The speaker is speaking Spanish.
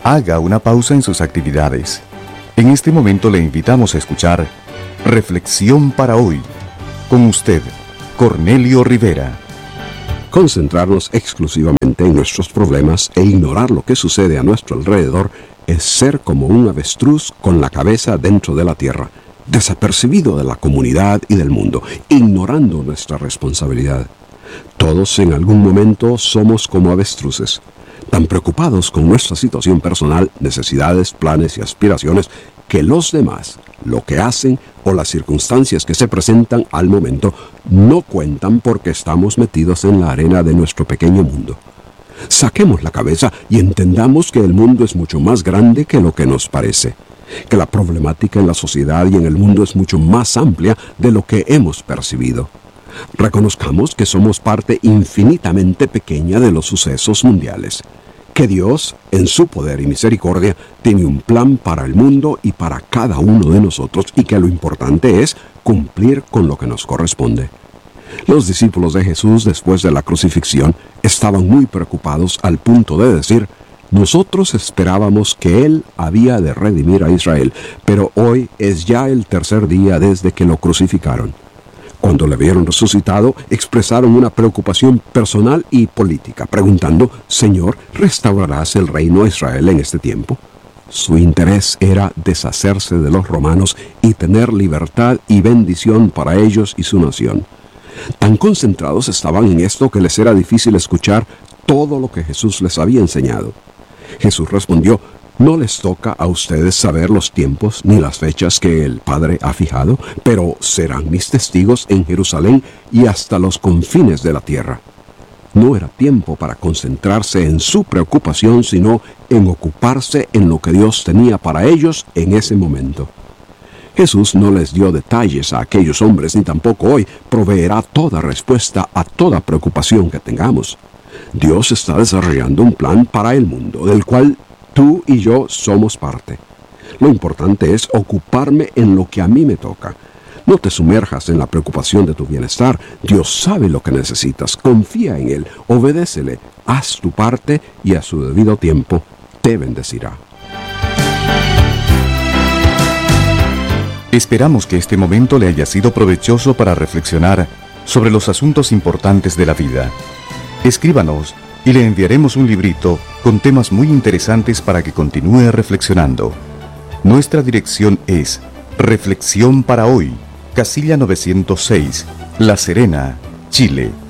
Haga una pausa en sus actividades. En este momento le invitamos a escuchar Reflexión para hoy. Con usted, Cornelio Rivera. Concentrarnos exclusivamente en nuestros problemas e ignorar lo que sucede a nuestro alrededor es ser como un avestruz con la cabeza dentro de la tierra, desapercibido de la comunidad y del mundo, ignorando nuestra responsabilidad. Todos en algún momento somos como avestruces, tan preocupados con nuestra situación personal, necesidades, planes y aspiraciones, que los demás, lo que hacen o las circunstancias que se presentan al momento, no cuentan porque estamos metidos en la arena de nuestro pequeño mundo. Saquemos la cabeza y entendamos que el mundo es mucho más grande que lo que nos parece, que la problemática en la sociedad y en el mundo es mucho más amplia de lo que hemos percibido. Reconozcamos que somos parte infinitamente pequeña de los sucesos mundiales, que Dios, en su poder y misericordia, tiene un plan para el mundo y para cada uno de nosotros, y que lo importante es cumplir con lo que nos corresponde. Los discípulos de Jesús, después de la crucifixión, estaban muy preocupados al punto de decir: nosotros esperábamos que Él había de redimir a Israel, pero hoy es ya el tercer día desde que lo crucificaron. Cuando le vieron resucitado, expresaron una preocupación personal y política, preguntando: Señor, ¿restaurarás el reino de Israel en este tiempo? Su interés era deshacerse de los romanos y tener libertad y bendición para ellos y su nación. Tan concentrados estaban en esto que les era difícil escuchar todo lo que Jesús les había enseñado. Jesús respondió: no les toca a ustedes saber los tiempos ni las fechas que el Padre ha fijado, pero serán mis testigos en Jerusalén y hasta los confines de la tierra. No era tiempo para concentrarse en su preocupación, sino en ocuparse en lo que Dios tenía para ellos en ese momento. Jesús no les dio detalles a aquellos hombres, ni tampoco hoy proveerá toda respuesta a toda preocupación que tengamos. Dios está desarrollando un plan para el mundo, del cual tú y yo somos parte. Lo importante es ocuparme en lo que a mí me toca. No te sumerjas en la preocupación de tu bienestar. Dios sabe lo que necesitas. Confía en Él, obedécele, haz tu parte y a su debido tiempo te bendecirá. Esperamos que este momento le haya sido provechoso para reflexionar sobre los asuntos importantes de la vida. Escríbanos y le enviaremos un librito con temas muy interesantes para que continúe reflexionando. Nuestra dirección es Reflexión para Hoy, Casilla 906, La Serena, Chile.